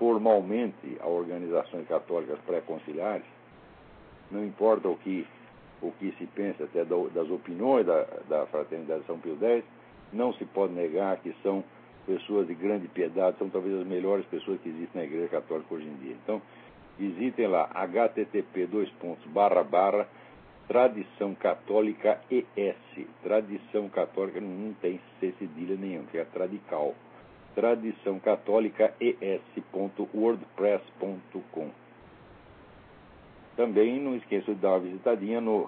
formalmente a organizações católicas pré-conciliares, não importa o que se pensa até das opiniões da Fraternidade de São Pio X, não se pode negar que são pessoas de grande piedade, são talvez as melhores pessoas que existem na Igreja Católica hoje em dia. Então, visitem lá, http:// Tradição Católica ES. Tradição Católica não tem C cedilha nenhum, que é radical. Tradição Católica ES.wordpress.com. Também não esqueça de dar uma visitadinha no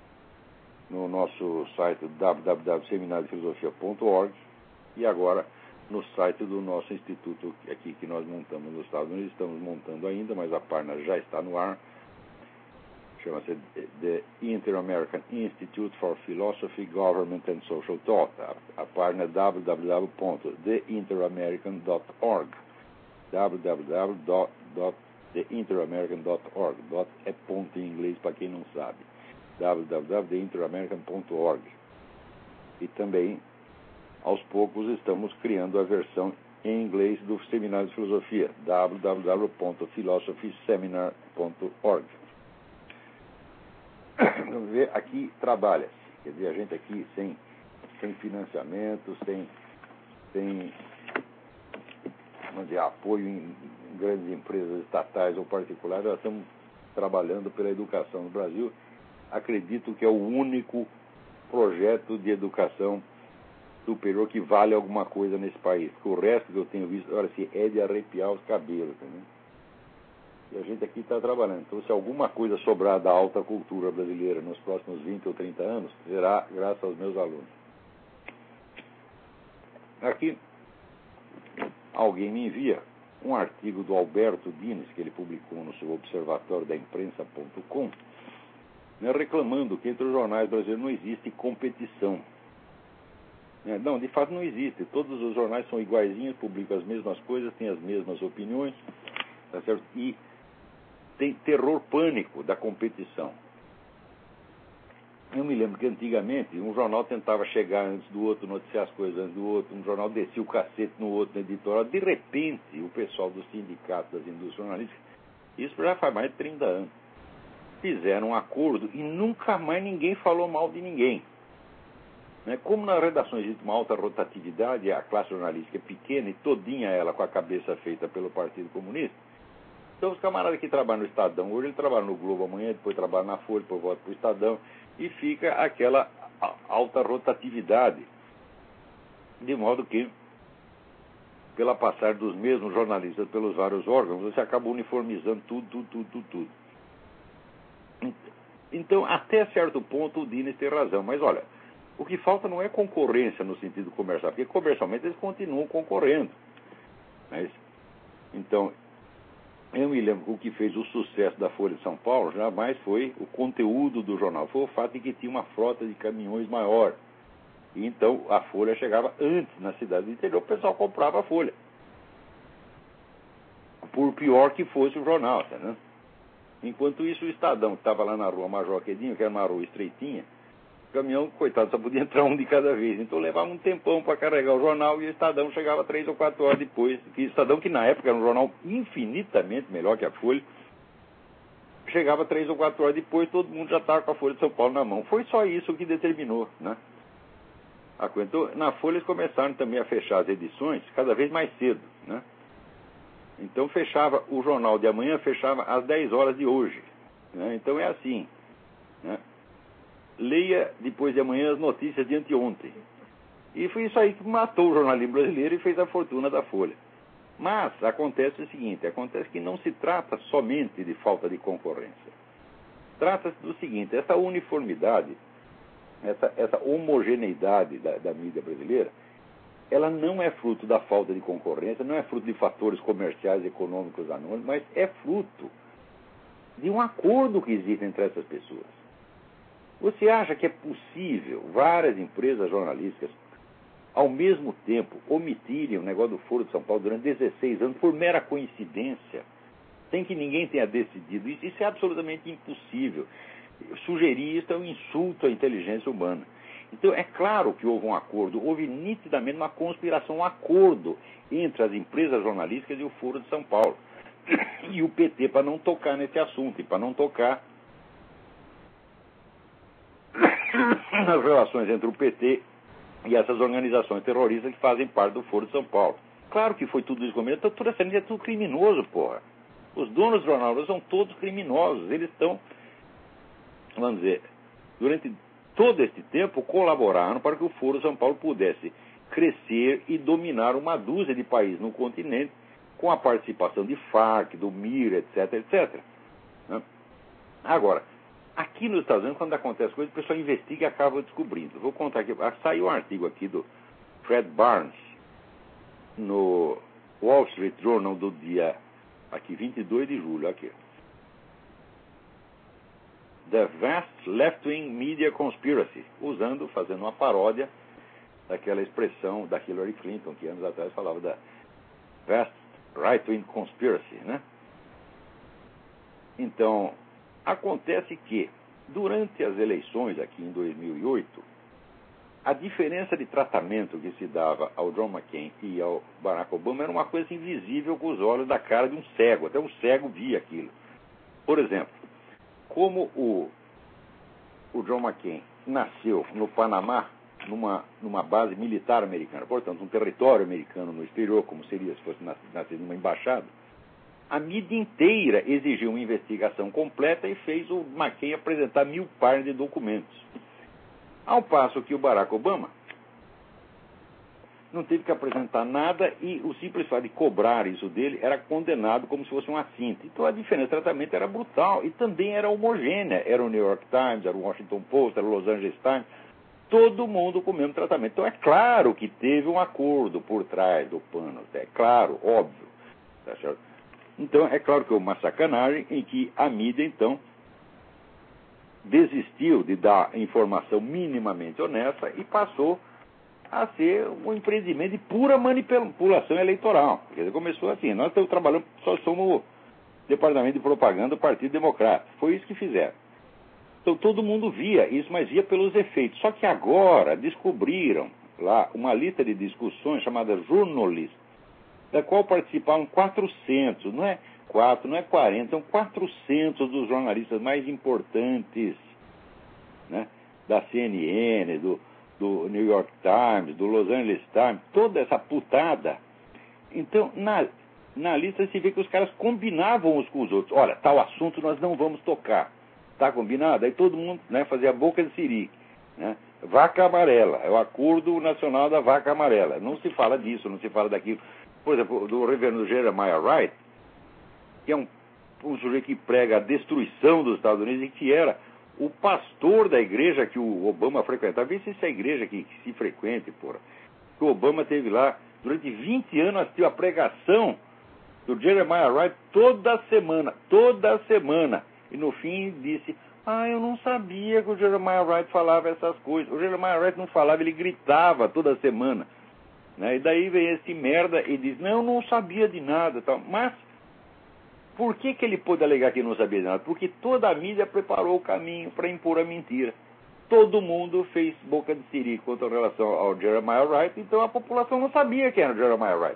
nosso site www.seminariofilosofia.org e agora no site do nosso instituto aqui que nós montamos nos Estados Unidos. Estamos montando ainda, mas a página já está no ar. Chama-se The Inter-American Institute for Philosophy, Government and Social Thought. A página é www.theinteramerican.org. www.theinteramerican.org. É ponto em inglês para quem não sabe. www.theinteramerican.org. E também, aos poucos, estamos criando a versão em inglês do Seminário de Filosofia. www.philosophyseminar.org. Vamos ver, aqui trabalha-se. Quer dizer, a gente aqui sem financiamento, sem vamos dizer, apoio em grandes empresas estatais ou particulares, nós estamos trabalhando pela educação no Brasil. Acredito que é o único projeto de educação superior que vale alguma coisa nesse país. Porque o resto que eu tenho visto, olha, se é de arrepiar os cabelos, entendeu? E a gente aqui está trabalhando. Então, se alguma coisa sobrar da alta cultura brasileira nos próximos 20 ou 30 anos, será graças aos meus alunos. Aqui, alguém me envia um artigo do Alberto Dines, que ele publicou no seu observatório da imprensa.com, né, reclamando que entre os jornais brasileiros não existe competição. Não, de fato não existe. Todos os jornais são iguaizinhos, publicam as mesmas coisas, têm as mesmas opiniões, tá certo? E tem terror pânico da competição. Eu me lembro que antigamente um jornal tentava chegar antes do outro, noticiar as coisas antes do outro, um jornal descia o cacete no outro, no editorial. De repente, o pessoal dos sindicatos, das indústrias jornalísticas, isso já faz mais de 30 anos, fizeram um acordo e nunca mais ninguém falou mal de ninguém. Como nas redações existe uma alta rotatividade, a classe jornalística é pequena e todinha ela com a cabeça feita pelo Partido Comunista, então os camaradas que trabalham no Estadão, hoje ele trabalha no Globo amanhã, depois trabalha na Folha, depois volta para o Estadão, e fica aquela alta rotatividade, de modo que, pela passagem dos mesmos jornalistas pelos vários órgãos, você acaba uniformizando tudo. Então, até certo ponto, o Dines tem razão, mas olha, o que falta não é concorrência no sentido comercial, porque comercialmente eles continuam concorrendo. Mas, então, eu me lembro que o que fez o sucesso da Folha de São Paulo jamais foi o conteúdo do jornal, foi o fato de que tinha uma frota de caminhões maior. E então a Folha chegava antes na cidade do interior, o pessoal comprava a Folha. Por pior que fosse o jornal, né? Enquanto isso, o Estadão, que estava lá na rua Major Quedinho, que era uma rua estreitinha, o caminhão, coitado, só podia entrar um de cada vez. Então levava um tempão para carregar o jornal e o Estadão chegava 3 ou 4 horas depois. O Estadão, que na época era um jornal infinitamente melhor que a Folha, chegava 3 ou 4 horas depois, todo mundo já estava com a Folha de São Paulo na mão. Foi só isso que determinou, né? Então, na Folha eles começaram também a fechar as edições cada vez mais cedo, né? Então fechava o jornal de amanhã, fechava às 10 horas de hoje, né? Então é assim, né? Leia depois de amanhã as notícias de anteontem. E foi isso aí que matou o jornalismo brasileiro e fez a fortuna da Folha. Mas acontece o seguinte, acontece que não se trata somente de falta de concorrência. Trata-se do seguinte, essa uniformidade, essa homogeneidade da mídia brasileira, ela não é fruto da falta de concorrência, não é fruto de fatores comerciais, econômicos anônimos, mas é fruto de um acordo que existe entre essas pessoas. Você acha que é possível várias empresas jornalísticas, ao mesmo tempo, omitirem o negócio do Foro de São Paulo durante 16 anos por mera coincidência, sem que ninguém tenha decidido isso? Isso é absolutamente impossível. Sugerir isso é um insulto à inteligência humana. Então, é claro que houve um acordo, houve nitidamente uma conspiração, um acordo entre as empresas jornalísticas e o Foro de São Paulo. E o PT para não tocar nesse assunto, e para não tocar nas relações entre o PT e essas organizações terroristas que fazem parte do Foro de São Paulo. Claro que foi tudo isso comigo, então toda essa gente é tudo criminoso, porra. Os donos do jornal são todos criminosos, eles estão, vamos dizer, durante todo este tempo colaboraram para que o Foro de São Paulo pudesse crescer e dominar uma dúzia de países no continente, com a participação de FARC, do MIR, etc, etc. Agora, aqui nos Estados Unidos, quando acontece coisa, o pessoal investiga e acaba descobrindo. Vou contar aqui, saiu um artigo aqui do Fred Barnes, no Wall Street Journal do dia, aqui, 22 de julho, aqui. The Vast Left-Wing Media Conspiracy, fazendo uma paródia daquela expressão da Hillary Clinton, que anos atrás falava da Vast Right-Wing Conspiracy, né? Então, acontece que, durante as eleições aqui em 2008, a diferença de tratamento que se dava ao John McCain e ao Barack Obama era uma coisa invisível com os olhos da cara de um cego. Até um cego via aquilo. Por exemplo, como o John McCain nasceu no Panamá, numa base militar americana, portanto, um território americano no exterior, como seria se fosse nascido numa embaixada, a mídia inteira exigiu uma investigação completa e fez o McCain apresentar 1000 páginas de documentos. Ao passo que o Barack Obama não teve que apresentar nada e o simples fato de cobrar isso dele era condenado como se fosse um assinte. Então a diferença de tratamento era brutal e também era homogênea. Era o New York Times, era o Washington Post, era o Los Angeles Times, todo mundo com o mesmo tratamento. Então é claro que teve um acordo por trás do pano, é claro, óbvio. Tá certo? Então é claro que houve uma sacanagem em que a mídia, então, desistiu de dar informação minimamente honesta e passou a ser um empreendimento de pura manipulação eleitoral. Quer dizer, começou assim, nós estamos trabalhando, só somos o departamento de propaganda do Partido Democrata. Foi isso que fizeram. Então todo mundo via isso, mas via pelos efeitos. Só que agora descobriram lá uma lista de discussões chamada Journalist, da qual participaram 400, não é 4, não é 40, são 400 dos jornalistas mais importantes, né, da CNN, do New York Times, do Los Angeles Times, toda essa putada. Então, na lista se vê que os caras combinavam uns com os outros. Olha, tal assunto nós não vamos tocar. Está combinado? Aí todo mundo, né, fazia a boca de siri, né? Vaca amarela, é o acordo nacional da vaca amarela. Não se fala disso, não se fala daquilo. Por exemplo, do reverendo Jeremiah Wright, que é um sujeito que prega a destruição dos Estados Unidos e que era o pastor da igreja que o Obama frequentava. Vê se essa igreja que se frequente, porra. Que o Obama teve lá, durante 20 anos, assistiu a pregação do Jeremiah Wright toda semana. E no fim disse, eu não sabia que o Jeremiah Wright falava essas coisas. O Jeremiah Wright não falava, ele gritava toda semana. Né? E daí vem esse merda e diz, não, eu não sabia de nada. Tal. Mas, por que ele pôde alegar que não sabia de nada? Porque toda a mídia preparou o caminho para impor a mentira. Todo mundo fez boca de siri quanto a relação ao Jeremiah Wright, então a população não sabia quem era o Jeremiah Wright.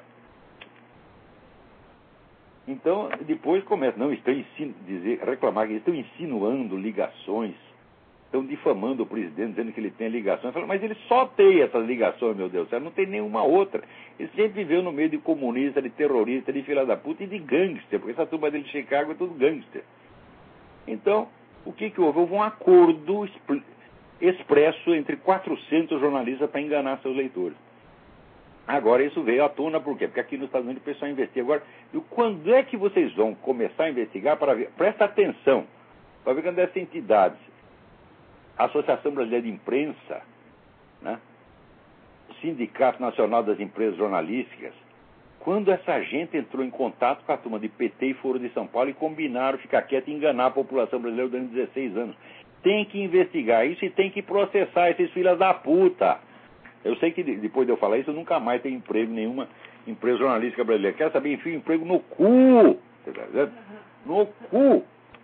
Então, depois começa, reclamar que eles estão insinuando ligações, estão difamando o presidente, dizendo que ele tem ligações. Falo, mas ele só tem essas ligações, meu Deus do céu, não tem nenhuma outra. Ele sempre viveu no meio de comunista, de terrorista, de filha da puta e de gangster, porque essa turma dele de Chicago é tudo gangster. Então, o que houve? Houve um acordo expresso entre 400 jornalistas para enganar seus leitores. Agora isso veio à tona, por quê? Porque aqui nos Estados Unidos o pessoal investiga. Agora, quando é que vocês vão começar a investigar para ver? Presta atenção, para ver quando essa entidade, a Associação Brasileira de Imprensa, né, o Sindicato Nacional das Empresas Jornalísticas, quando essa gente entrou em contato com a turma de PT e Foro de São Paulo e combinaram ficar quieto e enganar a população brasileira durante 16 anos. Tem que investigar isso e tem que processar esses filhos da puta. Eu sei que depois de eu falar isso, eu nunca mais tenho emprego em nenhuma empresa jornalística brasileira. Quer saber? Enfim, emprego no cu. No cu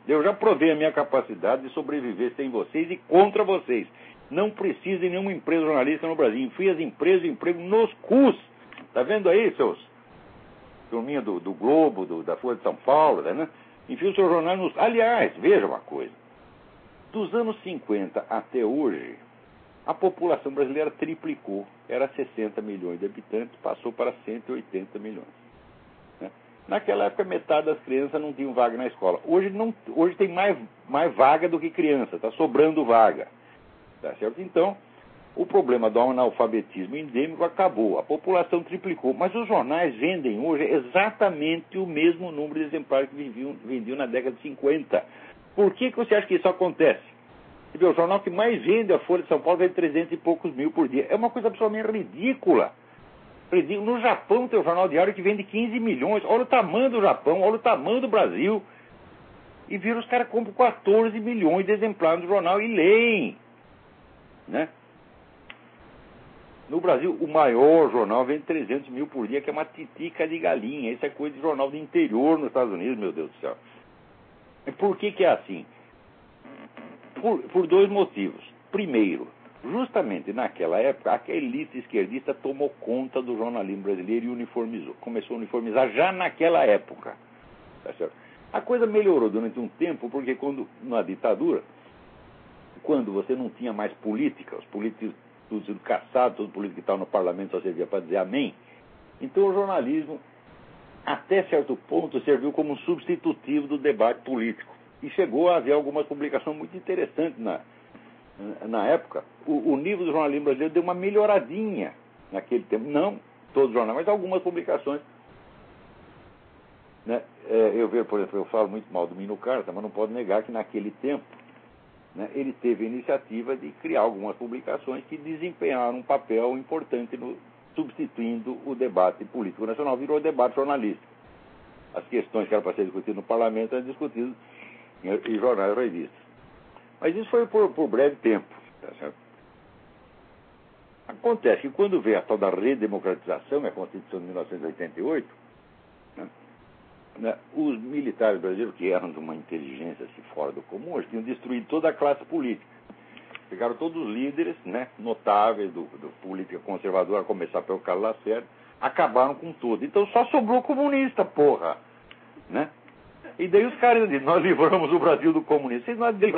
Eu já provei a minha capacidade de sobreviver sem vocês e contra vocês. Não precisa de nenhuma empresa jornalista no Brasil. Enfia as empresas de emprego nos cus. Tá vendo aí, seus turminha do Globo, da Folha de São Paulo, né? Enfia o seu jornal nos... Aliás, veja uma coisa. Dos anos 50 até hoje, a população brasileira triplicou. Era 60 milhões de habitantes, passou para 180 milhões. Né? Naquela época, metade das crianças não tinham vaga na escola. Hoje tem mais vaga do que criança, está sobrando vaga. Tá certo? Então, o problema do analfabetismo endêmico acabou. A população triplicou. Mas os jornais vendem hoje exatamente o mesmo número de exemplares que vendiam na década de 50. Por que você acha que isso acontece? Você vê, o jornal que mais vende, a Folha de São Paulo, vende 300 e poucos mil por dia. É uma coisa absolutamente ridícula. No Japão tem um jornal diário que vende 15 milhões. Olha o tamanho do Japão, olha o tamanho do Brasil. E vira, os caras compram 14 milhões de exemplares do jornal e leem. Né? No Brasil, o maior jornal vende 300 mil por dia, que é uma titica de galinha. Isso é coisa de jornal do interior nos Estados Unidos, meu Deus do céu. E por que é assim? Por dois motivos. Primeiro, justamente naquela época, a elite esquerdista tomou conta do jornalismo brasileiro e uniformizou. Começou a uniformizar já naquela época. Tá certo? A coisa melhorou durante um tempo, porque na ditadura, quando você não tinha mais política, os políticos tudo sendo caçados, todo político que estava no parlamento só servia para dizer amém, então o jornalismo, até certo ponto, serviu como um substitutivo do debate político. E chegou a haver algumas publicações muito interessantes na época. O nível do jornalismo brasileiro deu uma melhoradinha naquele tempo. Não todos os jornais, mas algumas publicações. Né? Eu vejo, por exemplo, eu falo muito mal do Mino Carta, mas não pode negar que naquele tempo, né, ele teve a iniciativa de criar algumas publicações que desempenharam um papel importante substituindo o debate político nacional. Virou debate jornalístico. As questões que eram para ser discutidas no parlamento eram discutidas em jornais e revistas. Mas isso foi por breve tempo. Tá certo? Acontece que quando veio a tal da redemocratização, a Constituição de 1988, os militares brasileiros, que eram de uma inteligência assim, fora do comum, eles tinham destruído toda a classe política. Pegaram todos os líderes, né, notáveis do política conservadora, a começar pelo Carlos Lacerda, acabaram com tudo. Então só sobrou comunista, porra. Né? E daí os caras dizem, nós livramos o Brasil do comunismo. Vocês não